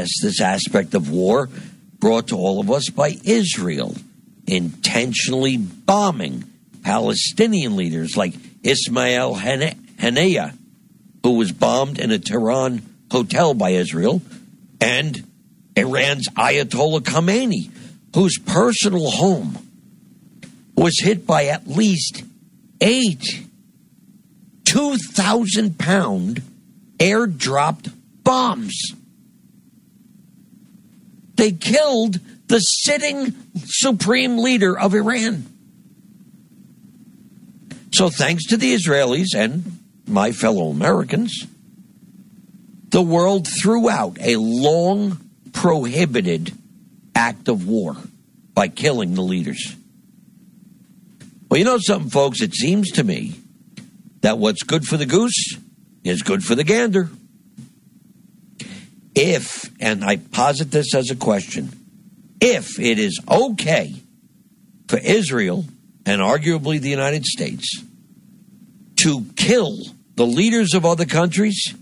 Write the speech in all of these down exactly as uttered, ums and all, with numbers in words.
address this aspect of war brought to all of us by Israel, intentionally bombing Palestinian leaders like Ismail Haniyeh, who was bombed in a Tehran hotel by Israel, and Iran's Ayatollah Khamenei, whose personal home was hit by at least eight two thousand pound airdropped bombs. They killed the sitting supreme leader of Iran. So thanks to the Israelis and my fellow Americans, the world threw out a long prohibited act of war by killing the leaders. Well, you know something, folks? It seems to me that what's good for the goose is good for the gander. If, and I posit this as a question, if it is okay for Israel and arguably the United States to kill the leaders of other countries,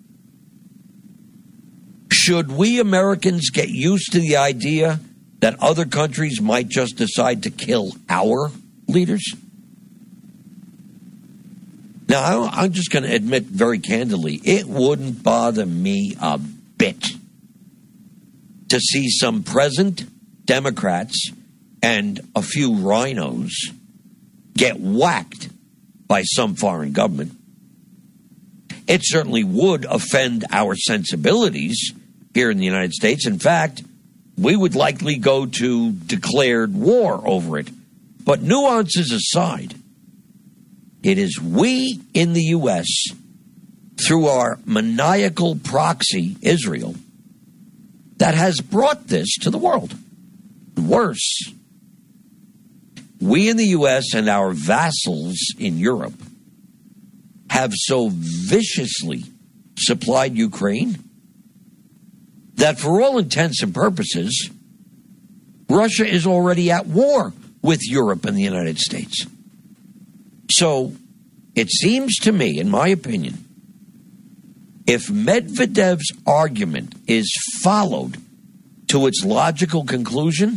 should we Americans get used to the idea that other countries might just decide to kill our leaders? Now, I'm just going to admit very candidly, it wouldn't bother me a bit to see some present Democrats and a few rhinos get whacked by some foreign government. It certainly would offend our sensibilities here in the United States. In fact, we would likely go to declared war over it. But nuances aside, it is we in the U S, through our maniacal proxy, Israel, that has brought this to the world. Worse, we in the U S and our vassals in Europe have so viciously supplied Ukraine that for all intents and purposes, Russia is already at war with Europe and the United States. So it seems to me, in my opinion, if Medvedev's argument is followed to its logical conclusion,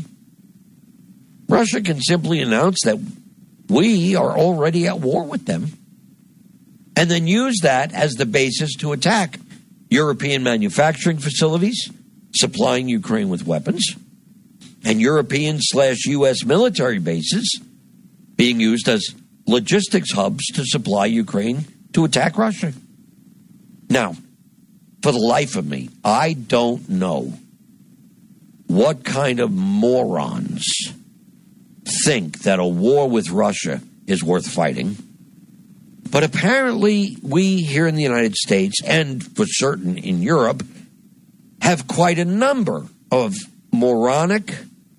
Russia can simply announce that we are already at war with them and then use that as the basis to attack European manufacturing facilities, supplying Ukraine with weapons, and European slash U S military bases being used as logistics hubs to supply Ukraine to attack Russia. Now, for the life of me, I don't know what kind of morons think that a war with Russia is worth fighting. But apparently we here in the United States, and for certain in Europe, have quite a number of moronic,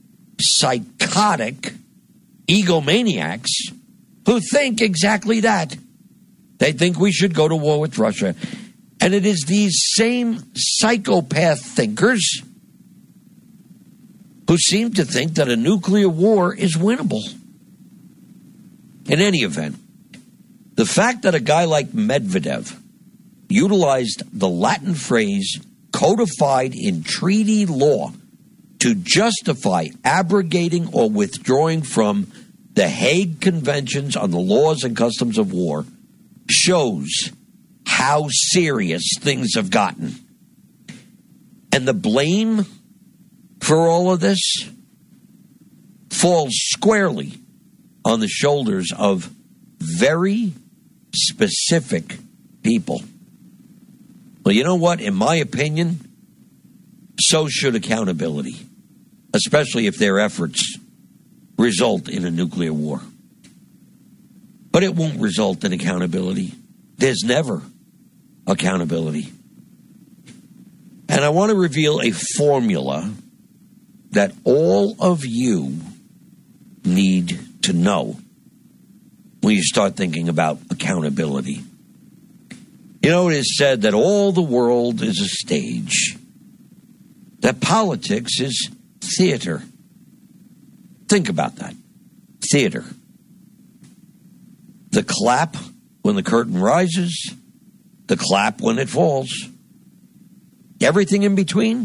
psychotic egomaniacs who think exactly that. They think we should go to war with Russia. And it is these same psychopath thinkers who seem to think that a nuclear war is winnable. In any event, the fact that a guy like Medvedev utilized the Latin phrase codified in treaty law to justify abrogating or withdrawing from the Hague Conventions on the Laws and Customs of War shows how serious things have gotten. And the blame for all of this falls squarely on the shoulders of very specific people. Well, you know what? In my opinion, so should accountability, especially if their efforts result in a nuclear war. But it won't result in accountability. There's never accountability. And I want to reveal a formula that all of you need to know when you start thinking about accountability. You know, it is said that all the world is a stage, that politics is theater. Think about that. Theater. The clap when the curtain rises, the clap when it falls. Everything in between